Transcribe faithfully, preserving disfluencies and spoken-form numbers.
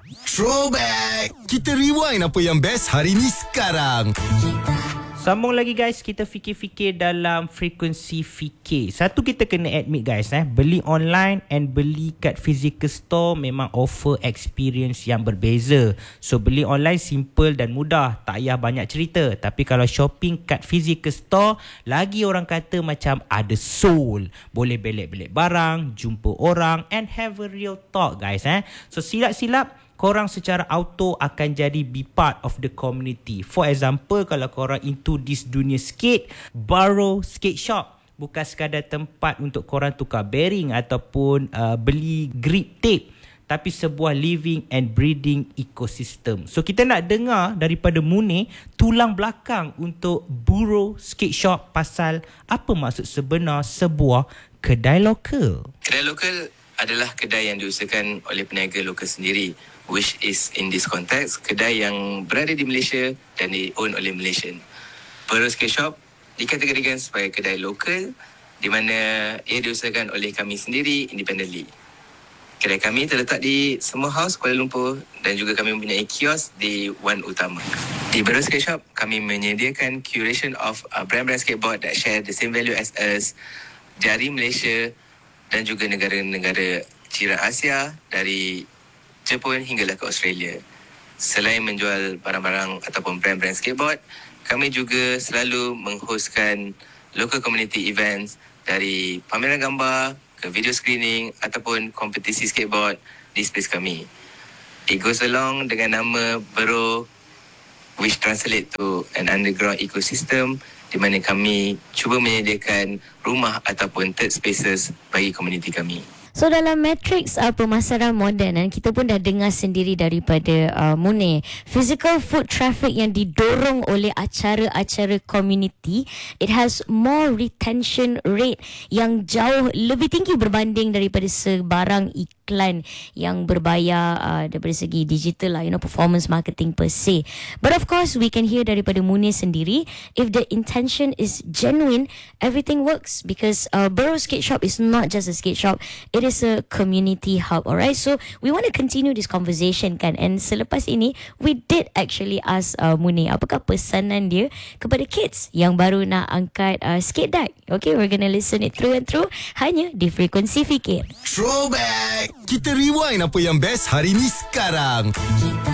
Throwback! Kita rewind apa yang best hari ni sekarang. Sambung lagi guys, kita fikir-fikir dalam frekuensi fikir. Satu kita kena admit guys, eh, beli online and beli kat physical store memang offer experience yang berbeza. So beli online simple dan mudah, tak payah banyak cerita. Tapi kalau shopping kat physical store, lagi orang kata macam ada soul. Boleh belik-belik barang, jumpa orang and have a real talk guys. Eh. So silap-silap korang secara auto akan jadi be part of the community. For example, kalau korang into this dunia skate, Borrow Skate Shop bukan sekadar tempat untuk korang tukar bearing ataupun uh, beli grip tape, tapi sebuah living and breathing ecosystem. So kita nak dengar daripada Munir tulang belakang untuk Borrow Skate Shop pasal apa maksud sebenar sebuah kedai lokal. Kedai lokal adalah kedai yang diusahakan oleh peniaga lokal sendiri, which is in this context kedai yang berada di Malaysia dan di own oleh Malaysian. Borrow Skate Shop dikategorikan sebagai kedai lokal di mana ia diusahakan oleh kami sendiri independently. Kedai kami terletak di Semua House, Kuala Lumpur dan juga kami mempunyai kios di Wan Utama. Di Borrow Skate Shop, kami menyediakan curation of uh, brand-brand skateboard that share the same value as us dari Malaysia dan juga negara-negara jiran Asia dari Jepun hinggalah ke Australia. Selain menjual barang-barang ataupun brand-brand skateboard, kami juga selalu menghostkan local community events dari pameran gambar ke video screening ataupun kompetisi skateboard di space kami. It goes along dengan nama Borrow, which translate to an underground ecosystem di mana kami cuba menyediakan rumah ataupun third spaces bagi komuniti kami. So dalam matrix uh, pemasaran moden, dan kita pun dah dengar sendiri daripada uh, Munir, physical foot traffic yang didorong oleh acara-acara community, it has more retention rate yang jauh lebih tinggi berbanding daripada sebarang iklan yang berbayar uh, daripada segi digital lah, you know, performance marketing per se. But of course we can hear daripada Munir sendiri, if the intention is genuine, everything works, because uh, Borrow Skate Shop is not just a skate shop, it is a community hub. Alright, so we want to continue this conversation kan, and selepas ini we did actually ask uh, Munir apakah pesanan dia kepada kids yang baru nak angkat uh, skate deck. Okay, we're gonna listen it through and through hanya di Frekuensi Fikir. Throwback! Kita rewind apa yang best hari ni sekarang.